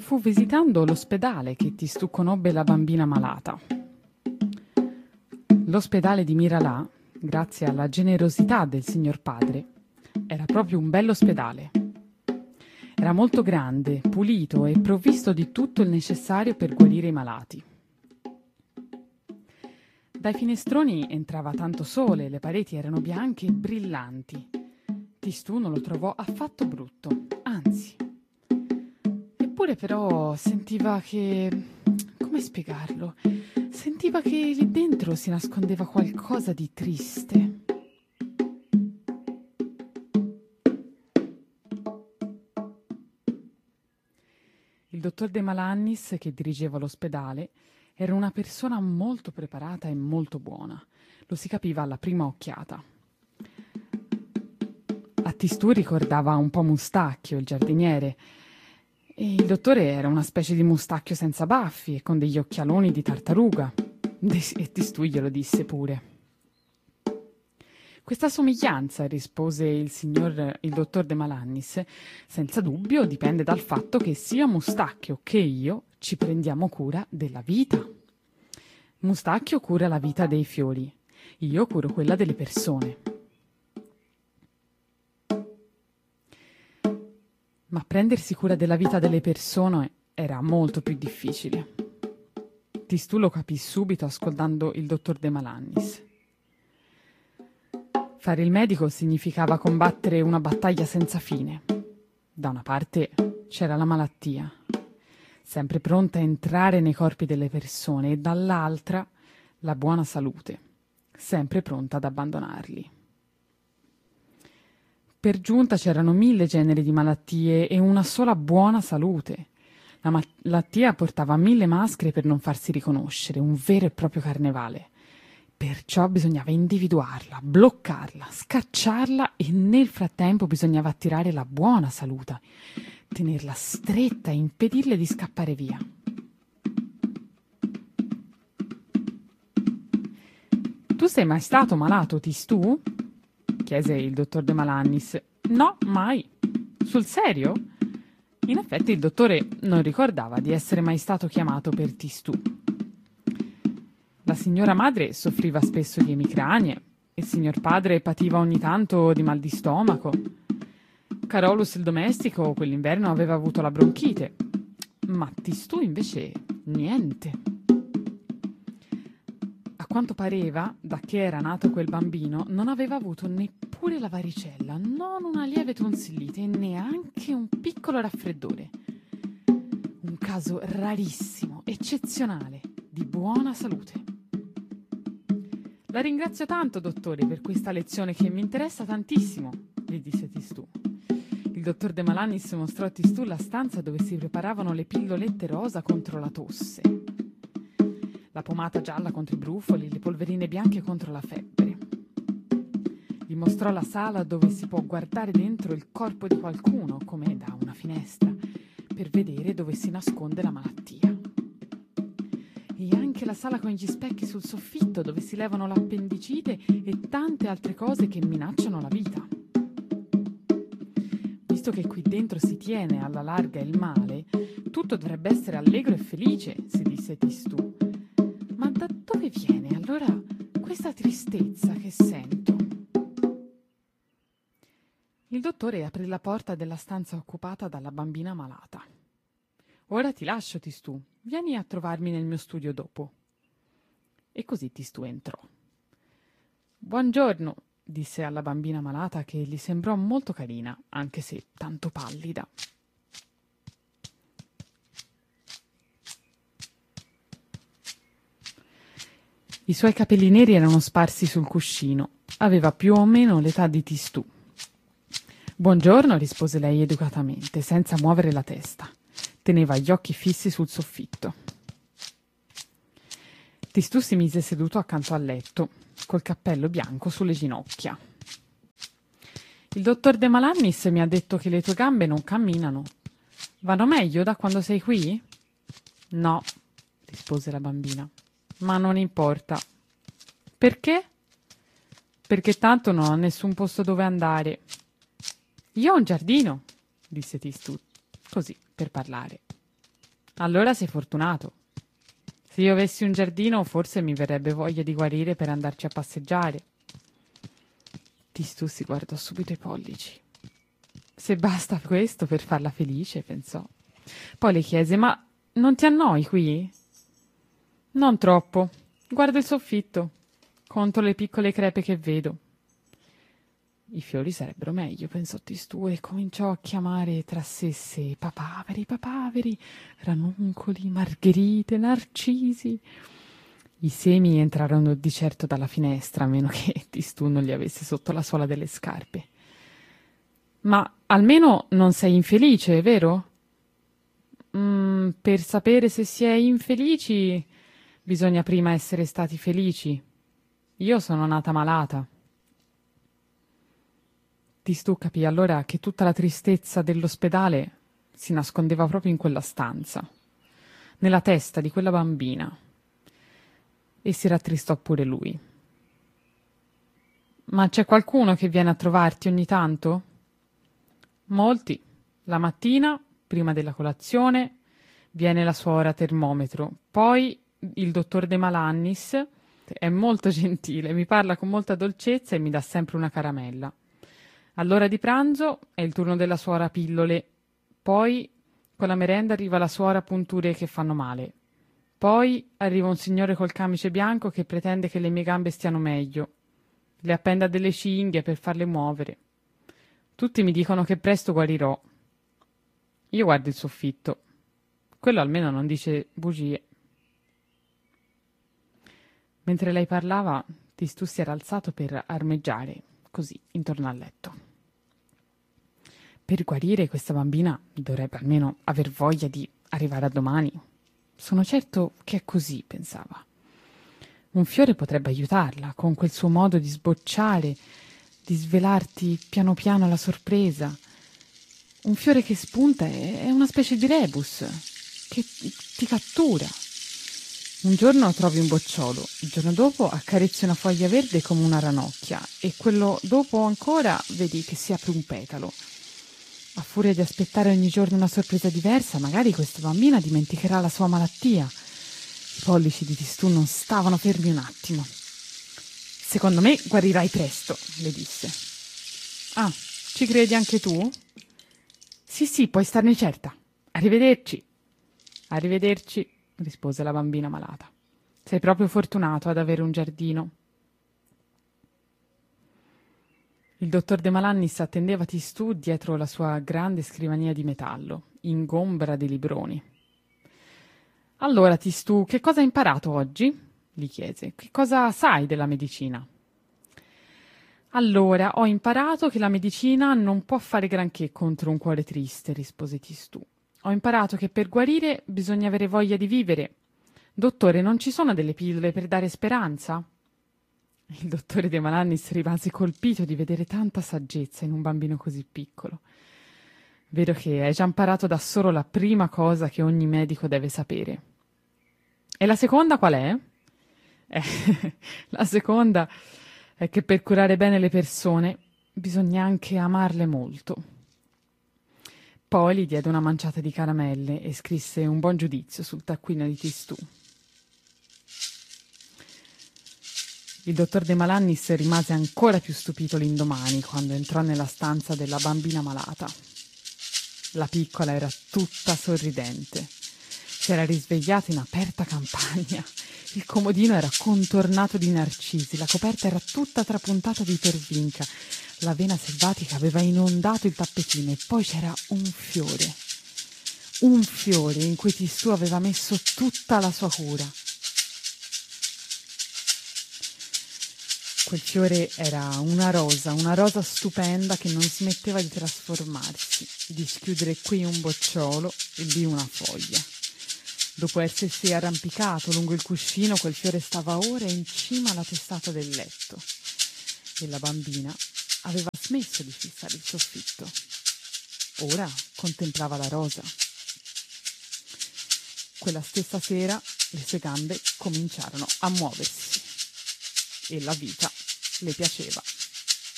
Fu visitando l'ospedale che Tistù conobbe la bambina malata. L'ospedale di Miralà, grazie alla generosità del signor padre, era proprio un bell'ospedale. Era molto grande, pulito e provvisto di tutto il necessario per guarire i malati. Dai finestroni entrava tanto sole, le pareti erano bianche e brillanti. Tistù non lo trovò affatto brutto, anzi. Eppure però sentiva che... come spiegarlo? Sentiva che lì dentro si nascondeva qualcosa di triste. Il dottor De Malannis, che dirigeva l'ospedale, era una persona molto preparata e molto buona. Lo si capiva alla prima occhiata. A Tistù ricordava un po' Mustacchio, il giardiniere, e il dottore era una specie di Mustacchio senza baffi e con degli occhialoni di tartaruga. E Tistù glielo disse pure. Questa somiglianza, rispose il dottor De Malannis, senza dubbio dipende dal fatto che sia Mustacchio che io ci prendiamo cura della vita. Mustacchio cura la vita dei fiori, io curo quella delle persone. Ma prendersi cura della vita delle persone era molto più difficile. Tistù lo capì subito ascoltando il dottor De Malannis. Fare il medico significava combattere una battaglia senza fine. Da una parte c'era la malattia, sempre pronta a entrare nei corpi delle persone, e dall'altra la buona salute, sempre pronta ad abbandonarli. Per giunta c'erano 1000 generi di malattie e una sola buona salute. La malattia portava 1000 maschere per non farsi riconoscere, un vero e proprio carnevale. Perciò bisognava individuarla, bloccarla, scacciarla e nel frattempo bisognava attirare la buona salute, tenerla stretta e impedirle di scappare via. Tu sei mai stato malato, Tistù? Chiese il dottor De Malannis. No, mai. Sul serio? In effetti il dottore non ricordava di essere mai stato chiamato per Tistù. La signora madre soffriva spesso di emicranie, il signor padre pativa ogni tanto di mal di stomaco. Carolus il domestico quell'inverno aveva avuto la bronchite, ma Tistù invece niente. A quanto pareva, da che era nato quel bambino, non aveva avuto neppure la varicella, non una lieve tonsillite e neanche un piccolo raffreddore. Un caso rarissimo, eccezionale, di buona salute. La ringrazio tanto, dottore, per questa lezione che mi interessa tantissimo, gli disse Tistù. Il dottor De Malannis mostrò a Tistù la stanza dove si preparavano le pillolette rosa contro la tosse, la pomata gialla contro i brufoli, le polverine bianche contro la febbre. Gli mostrò la sala dove si può guardare dentro il corpo di qualcuno, come da una finestra, per vedere dove si nasconde la malattia. E anche la sala con gli specchi sul soffitto dove si levano l'appendicite e tante altre cose che minacciano la vita. Visto che qui dentro si tiene alla larga il male, tutto dovrebbe essere allegro e felice, si disse Tistù. Ma da dove viene allora questa tristezza che sento? Il dottore aprì la porta della stanza occupata dalla bambina malata. Ora ti lascio, Tistù. Vieni a trovarmi nel mio studio dopo. E così Tistù entrò. Buongiorno, disse alla bambina malata, che gli sembrò molto carina, anche se tanto pallida. I suoi capelli neri erano sparsi sul cuscino. Aveva più o meno l'età di Tistù. Buongiorno, rispose lei educatamente, senza muovere la testa. Teneva gli occhi fissi sul soffitto. Tistù si mise seduto accanto al letto, col cappello bianco sulle ginocchia. Il dottor De Malannis mi ha detto che le tue gambe non camminano. Vanno meglio da quando sei qui? No, rispose la bambina. Ma non importa. Perché? Perché tanto non ho nessun posto dove andare. Io ho un giardino, disse Tistù, così, per parlare. Allora sei fortunato. Se io avessi un giardino, forse mi verrebbe voglia di guarire per andarci a passeggiare. Tistù si guardò subito i pollici. Se basta questo per farla felice, pensò. Poi le chiese: ma non ti annoi qui? Non troppo. Guarda il soffitto. Conto le piccole crepe che vedo. I fiori sarebbero meglio, pensò Tistù, e cominciò a chiamare tra sé papaveri, ranuncoli, margherite, narcisi. I semi entrarono di certo dalla finestra, a meno che Tistù non li avesse sotto la suola delle scarpe. Ma almeno non sei infelice, vero? Per sapere se si è infelici bisogna prima essere stati felici. Io sono nata malata. Tistù capì allora che tutta la tristezza dell'ospedale si nascondeva proprio in quella stanza, nella testa di quella bambina, e si rattristò pure lui. Ma c'è qualcuno che viene a trovarti ogni tanto? Molti. La mattina, prima della colazione, viene la suora termometro, poi il dottor De Malannis è molto gentile, mi parla con molta dolcezza e mi dà sempre una caramella. All'ora di pranzo è il turno della suora pillole, poi con la merenda arriva la suora punture che fanno male. Poi arriva un signore col camice bianco che pretende che le mie gambe stiano meglio. Le appenda delle cinghie per farle muovere. Tutti mi dicono che presto guarirò. Io guardo il soffitto. Quello almeno non dice bugie. Mentre lei parlava, Tistù si era alzato per armeggiare, così, intorno al letto. Per guarire questa bambina dovrebbe almeno aver voglia di arrivare a domani. Sono certo che è così, pensava. Un fiore potrebbe aiutarla, con quel suo modo di sbocciare, di svelarti piano piano la sorpresa. Un fiore che spunta è una specie di rebus, che ti cattura. Un giorno trovi un bocciolo, il giorno dopo accarezzi una foglia verde come una ranocchia e quello dopo ancora vedi che si apre un petalo. A furia di aspettare ogni giorno una sorpresa diversa, magari questa bambina dimenticherà la sua malattia. I pollici di Tistù non stavano fermi un attimo. Secondo me guarirai presto, le disse. Ah, ci credi anche tu? Sì, puoi starne certa. Arrivederci. Arrivederci, rispose la bambina malata. Sei proprio fortunato ad avere un giardino. Il dottor De Malannis attendeva Tistù dietro la sua grande scrivania di metallo, ingombra di libroni. Allora, Tistù, che cosa hai imparato oggi? Gli chiese. Che cosa sai della medicina? Allora, ho imparato che la medicina non può fare granché contro un cuore triste, rispose Tistù. Ho imparato che per guarire bisogna avere voglia di vivere. Dottore, non ci sono delle pillole per dare speranza? Il dottore De Malannis rimase colpito di vedere tanta saggezza in un bambino così piccolo. Vedo che hai già imparato da solo la prima cosa che ogni medico deve sapere. E la seconda qual è? La seconda è che per curare bene le persone bisogna anche amarle molto. Poi gli diede una manciata di caramelle e scrisse un buon giudizio sul taccuino di Tistù. Il dottor De Malannis rimase ancora più stupito l'indomani quando entrò nella stanza della bambina malata. La piccola era tutta sorridente. Si era risvegliata in aperta campagna. Il comodino era contornato di narcisi, la coperta era tutta trapuntata di pervinca, l'avena selvatica aveva inondato il tappetino e poi c'era un fiore in cui Tistù aveva messo tutta la sua cura. Quel fiore era una rosa stupenda che non smetteva di trasformarsi, di schiudere qui un bocciolo e lì una foglia. Dopo essersi arrampicato lungo il cuscino, quel fiore stava ora in cima alla testata del letto e la bambina aveva smesso di fissare il soffitto. Ora contemplava la rosa. Quella stessa sera le sue gambe cominciarono a muoversi e la vita le piaceva.